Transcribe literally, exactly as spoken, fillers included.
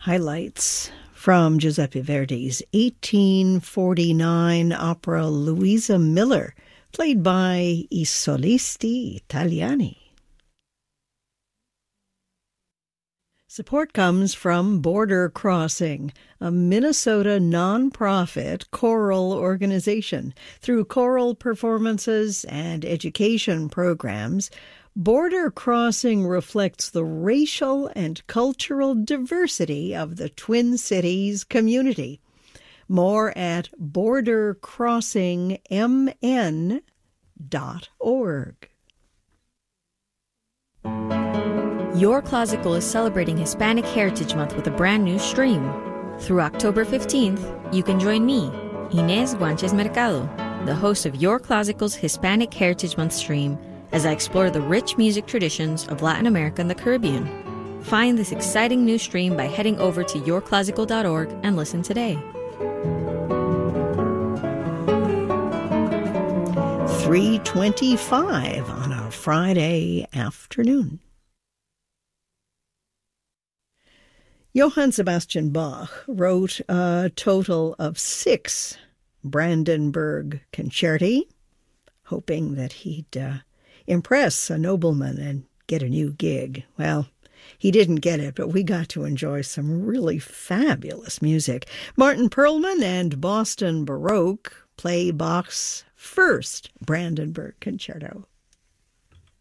Highlights from Giuseppe Verdi's eighteen forty-nine opera Luisa Miller, played by I Solisti Italiani. Support comes from Border Crossing, a Minnesota nonprofit choral organization. Through choral performances and education programs, Border Crossing reflects the racial and cultural diversity of the Twin Cities community. More at border crossing m n dot org. Your Classical is celebrating Hispanic Heritage Month with a brand new stream. Through October fifteenth, you can join me, Inés Guanches Mercado, the host of Your Classical's Hispanic Heritage Month stream, as I explore the rich music traditions of Latin America and the Caribbean. Find this exciting new stream by heading over to your classical dot org and listen today. three twenty-five on a Friday afternoon. Johann Sebastian Bach wrote a total of six Brandenburg concerti, hoping that he'd uh, impress a nobleman and get a new gig. Well, he didn't get it, but we got to enjoy some really fabulous music. Martin Perlman and Boston Baroque play Bach's first Brandenburg concerto.